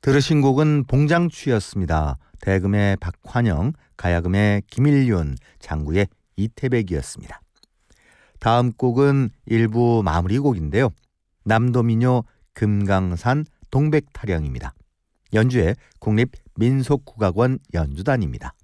들으신 곡은 봉장추였습니다. 대금의 박환영, 가야금의 김일륜, 장구의 이태백이었습니다. 다음 곡은 일부 마무리곡인데요. 남도민요 금강산 동백타령입니다. 연주의 국립민속국악원 연주단입니다.